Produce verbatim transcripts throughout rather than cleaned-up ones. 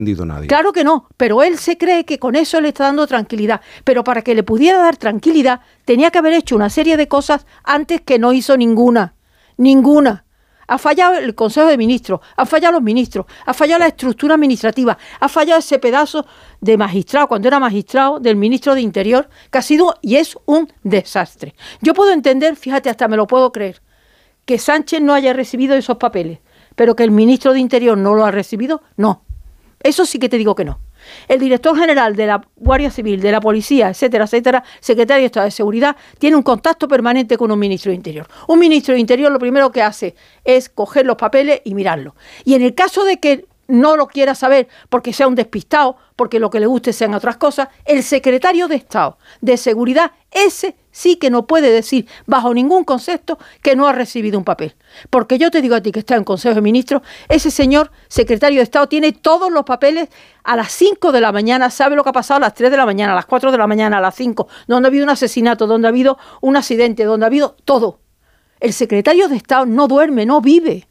Nadie. Claro que no, pero él se cree que con eso le está dando tranquilidad. Pero para que le pudiera dar tranquilidad, tenía que haber hecho una serie de cosas antes que no hizo ninguna. Ninguna. Ha fallado el Consejo de Ministros, han fallado los ministros, ha fallado la estructura administrativa, ha fallado ese pedazo de magistrado, cuando era magistrado, del ministro de Interior, que ha sido y es un desastre. Yo puedo entender, fíjate, hasta me lo puedo creer, que Sánchez no haya recibido esos papeles, pero que el ministro de Interior no lo ha recibido, no. Eso sí que te digo que no. El director general de la Guardia Civil, de la Policía, etcétera, etcétera, secretario de Estado de Seguridad, tiene un contacto permanente con un ministro de Interior. Un ministro de Interior lo primero que hace es coger los papeles y mirarlos. Y en el caso de que no lo quiera saber porque sea un despistado, porque lo que le guste sean otras cosas, el secretario de Estado de Seguridad, ese sí que no puede decir bajo ningún concepto que no ha recibido un papel. Porque yo te digo a ti que está en Consejo de Ministros, ese señor secretario de Estado tiene todos los papeles a las cinco de la mañana, sabe lo que ha pasado a las tres de la mañana, a las cuatro de la mañana, a las cinco, donde ha habido un asesinato, donde ha habido un accidente, donde ha habido todo. El secretario de Estado no duerme, no vive.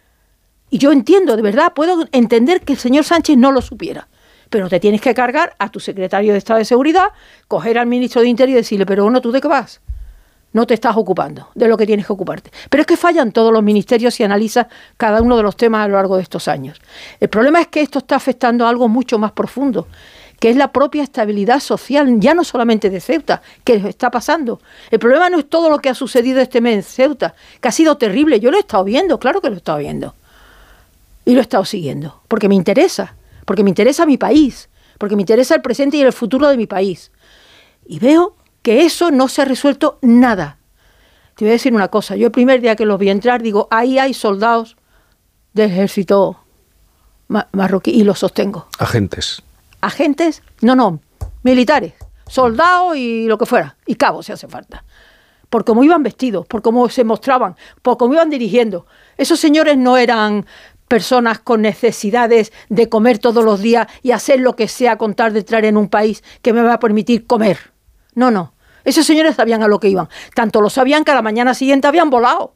Y yo entiendo, de verdad, puedo entender que el señor Sánchez no lo supiera. Pero te tienes que cargar a tu secretario de Estado de Seguridad, coger al ministro de Interior y decirle, pero bueno, ¿tú de qué vas? No te estás ocupando de lo que tienes que ocuparte. Pero es que fallan todos los ministerios si analizas cada uno de los temas a lo largo de estos años. El problema es que esto está afectando a algo mucho más profundo, que es la propia estabilidad social, ya no solamente de Ceuta, que está pasando. El problema no es todo lo que ha sucedido este mes en Ceuta, que ha sido terrible. Yo lo he estado viendo, claro que lo he estado viendo. Y lo he estado siguiendo, porque me interesa, porque me interesa mi país, porque me interesa el presente y el futuro de mi país. Y veo que eso no se ha resuelto nada. Te voy a decir una cosa, yo el primer día que los vi entrar, digo, ahí hay soldados del ejército ma- marroquí, y los sostengo. Agentes. Agentes, no, no, militares, soldados y lo que fuera, y cabos si hace falta. Por cómo iban vestidos, por cómo se mostraban, por cómo iban dirigiendo. Esos señores no eran personas con necesidades de comer todos los días y hacer lo que sea con tal de entrar en un país que me va a permitir comer. No, no. Esos señores sabían a lo que iban. Tanto lo sabían que a la mañana siguiente habían volado.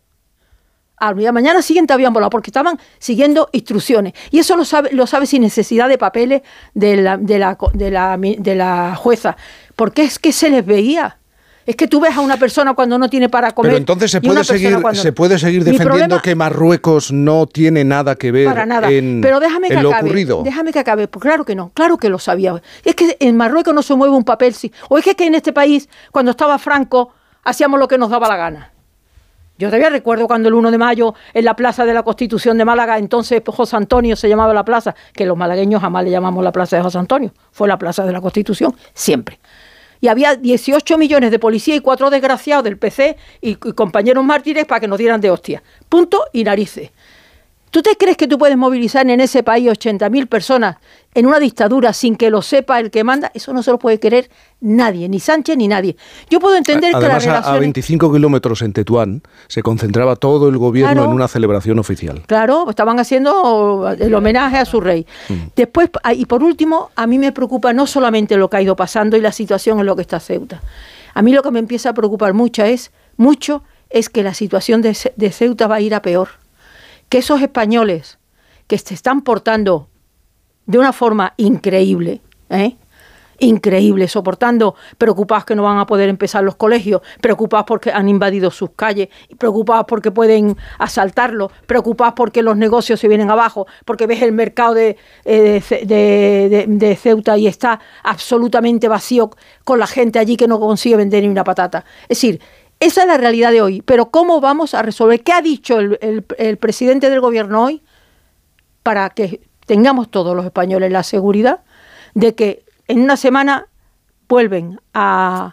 A la mañana siguiente habían volado porque estaban siguiendo instrucciones. Y eso lo sabe, lo sabe sin necesidad de papeles de la, de la, de la, de la jueza. Porque es que se les veía. Es que tú ves a una persona cuando no tiene para comer. Pero entonces se puede seguir cuando... se puede seguir defendiendo problema... que Marruecos no tiene nada que ver para nada. en, Pero déjame que en lo acabe, ocurrido. Déjame que acabe. Pues claro que no, claro que lo sabía. Es que en Marruecos no se mueve un papel. Sí. O es que, que en este país, cuando estaba Franco, hacíamos lo que nos daba la gana. Yo todavía recuerdo cuando el uno de mayo en la Plaza de la Constitución de Málaga, entonces José Antonio se llamaba la plaza, que los malagueños jamás le llamamos la Plaza de José Antonio, fue la Plaza de la Constitución, siempre. Y había dieciocho millones de policías y cuatro desgraciados del P C y, y compañeros mártires para que nos dieran de hostia. Punto y narices. ¿Tú te crees que tú puedes movilizar en ese país ochenta mil personas en una dictadura sin que lo sepa el que manda? Eso no se lo puede querer nadie, ni Sánchez ni nadie. Yo puedo entender Además, que las relaciones... a veinticinco kilómetros en Tetuán se concentraba todo el gobierno claro, en una celebración oficial. Claro, estaban haciendo el homenaje a su rey. Mm. Después, y por último, a mí me preocupa no solamente lo que ha ido pasando y la situación en lo que está Ceuta. A mí lo que me empieza a preocupar mucho es, mucho es que la situación de, de Ceuta va a ir a peor. Que esos españoles que se están portando de una forma increíble, ¿eh? increíble, soportando, preocupados que no van a poder empezar los colegios, preocupados porque han invadido sus calles, preocupados porque pueden asaltarlos, preocupados porque los negocios se vienen abajo, porque ves el mercado de, eh, de, de, de Ceuta y está absolutamente vacío con la gente allí que no consigue vender ni una patata. Es decir, esa es la realidad de hoy. Pero ¿cómo vamos a resolver? ¿Qué ha dicho el, el, el presidente del gobierno hoy? Para que tengamos todos los españoles la seguridad de que en una semana vuelven a,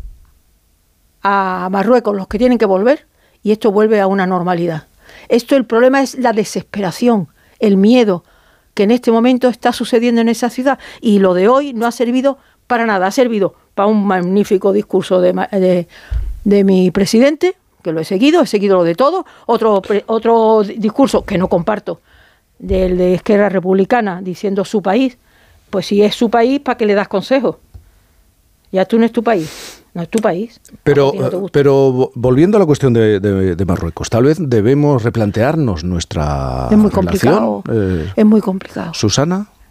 a Marruecos los que tienen que volver y esto vuelve a una normalidad. Esto, el problema es la desesperación, el miedo que en este momento está sucediendo en esa ciudad. Y lo de hoy no ha servido para nada. Ha servido para un magnífico discurso de... de de mi presidente, que lo he seguido, he seguido lo de todo, otro, otro discurso que no comparto, del de Esquerra Republicana, diciendo su país. Pues si es su país, ¿para qué le das consejos? Ya tú no es tu país, no es tu país. Pero, no pero volviendo a la cuestión de, de, de Marruecos, tal vez debemos replantearnos nuestra es muy relación. Complicado, eh, es muy complicado. Susana.